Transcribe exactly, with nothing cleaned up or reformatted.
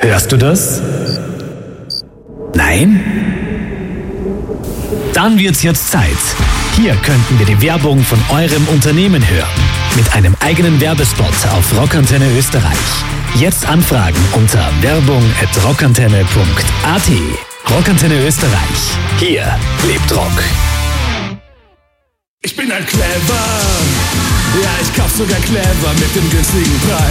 Hörst du das? Nein? Dann wird's jetzt Zeit. Hier könnten wir die Werbung von eurem Unternehmen hören. Mit einem eigenen Werbespot auf Rockantenne Österreich. Jetzt anfragen unter werbung at rockantenne punkt a t. Rockantenne Österreich. Hier lebt Rock. Ich bin ein Clever. Ja, ich kauf sogar clever mit dem günstigen Preis.